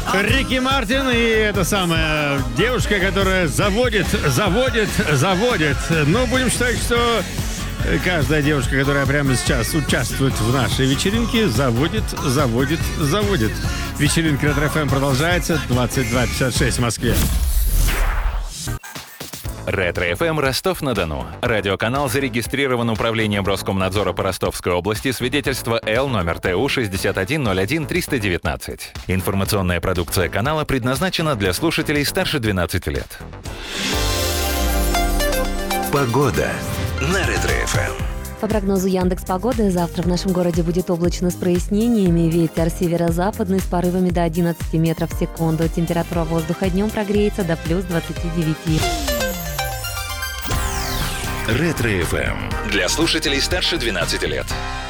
Рики Мартин и эта самая девушка, которая заводит. Ну, будем считать, что каждая девушка, которая прямо сейчас участвует в нашей вечеринке, заводит. Вечеринка Ретро-ФМ продолжается. 22:56 в Москве. Ретро-ФМ Ростов-на-Дону. Радиоканал зарегистрирован Управлением Роскомнадзора по Ростовской области. Свидетельство Л номер ТУ 6101-319. Информационная продукция канала предназначена для слушателей старше 12 лет. Погода на Ретро-ФМ. По прогнозу Яндекс.Погоды, завтра в нашем городе будет облачно с прояснениями. Ветер северо-западный с порывами до 11 метров в секунду. Температура воздуха днем прогреется до плюс 29. Ретро-ФМ. Для слушателей старше 12 лет.